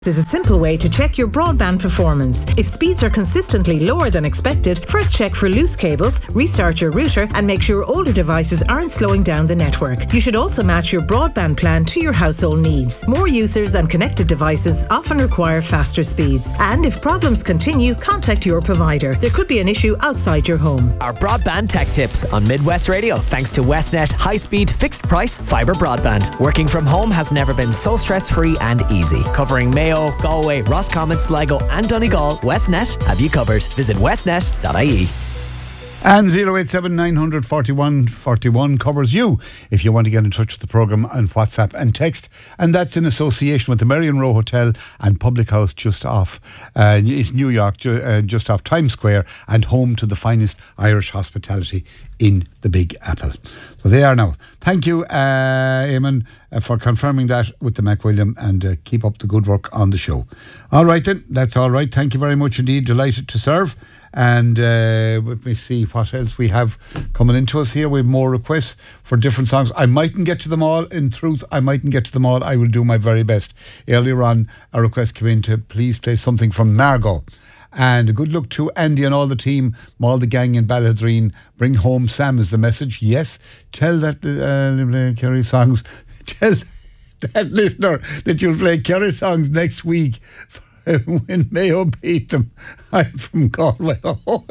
is a simple way to check your broadband performance. If speeds are consistently lower than expected, first check for loose cables, restart your router, and make sure older devices aren't slowing down the network. You should also match your broadband plan to your household needs. More users and connected devices often require faster speeds. And if problems continue, contact your provider. There could be an issue outside your home. Our broadband tech tips on Midwest Radio, thanks to Westnet high-speed, fixed-price fibre broadband. Working from home has never been so stress-free and easy. Covering Mayo, Galway, Roscommon, Sligo and Donegal, Westnet have you covered. Visit westnet.ie. And 087 941 41 covers you if you want to get in touch with the programme on WhatsApp and text. And that's in association with the Marion Row Hotel and Public House just off East New York, just off Times Square, and home to the finest Irish hospitality in the Big Apple. So they are now. Thank you, Eamon, for confirming that with the McWilliam, and keep up the good work on the show. All right then, that's all right. Thank you very much indeed. Delighted to serve. And let me see what else we have coming into us here. We have more requests for different songs. I mightn't get to them all. In truth, I mightn't get to them all. I will do my very best. Earlier on, a request came in to please play something from Margot. And good luck to Andy and all the team, all the gang in Ballydreen. Bring home Sam is the message. Yes, tell that Kerry songs. Tell that listener that you'll play Kerry songs next week when Mayo beat them. I'm from Galway. Oh,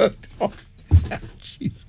jeez.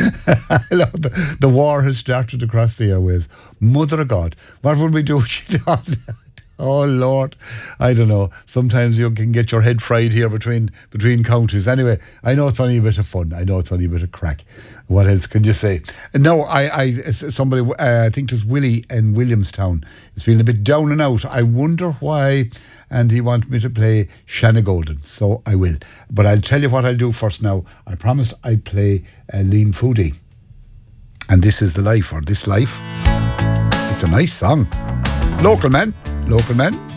The war has started across the airwaves. Mother of God, what would we do if you don't? Oh Lord, I don't know. Sometimes you can get your head fried here between counties. Anyway, I know it's only a bit of fun. I know it's only a bit of crack. What else can you say? No, somebody, I think it was Willie in Williamstown, is feeling a bit down and out. I wonder why, and he wanted me to play Shanna Golden, so I will. But I'll tell you what I'll do first now. I promised I'd play Lean Foodie, and This Is the Life, or This Life. It's a nice song. Local man.